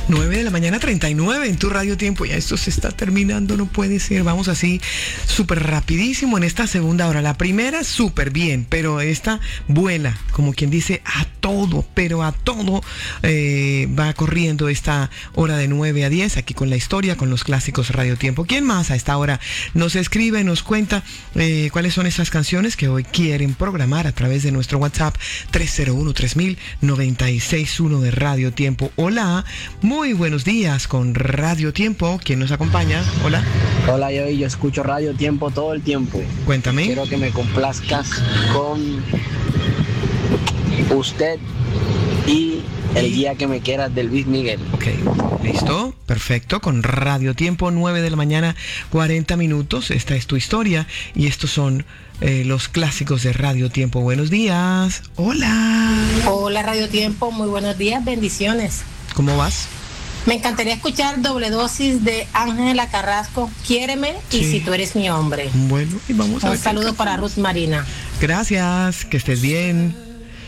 9 de la mañana 39 en tu Radio Tiempo. Ya esto se está terminando, no puede ser. Vamos así súper rapidísimo en esta segunda hora. La primera súper bien, pero esta vuela, como quien dice, a todo, pero a todo va corriendo esta hora de 9 a 10 aquí con la historia, con los clásicos Radio Tiempo. ¿Quién más a esta hora nos escribe, nos cuenta cuáles son esas canciones que hoy quieren programar a través de nuestro WhatsApp 301-3000-961 de Radio Tiempo? Hola, muy buenos días con Radio Tiempo. ¿Quién nos acompaña? Hola. Hola, yo escucho Radio Tiempo todo el tiempo. Cuéntame. Quiero que me complazcas con Usted y El día que me quieras de Luis Miguel. Ok, listo, perfecto. Con Radio Tiempo, 9 de la mañana, 40 minutos. Esta es tu historia y estos son los clásicos de Radio Tiempo. Buenos días. Hola. Hola, Radio Tiempo. Muy buenos días. Bendiciones. ¿Cómo vas? Me encantaría escuchar Doble Dosis de Ángela Carrasco. Quiéreme y Si tú eres mi hombre. Bueno, y vamos a ver. Un saludo para Ruth Marina. Gracias, que estés bien.